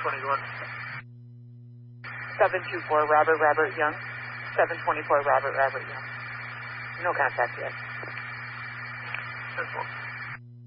721. 724 Robert Young. 724 Robert Young. No contact yet. 10-4.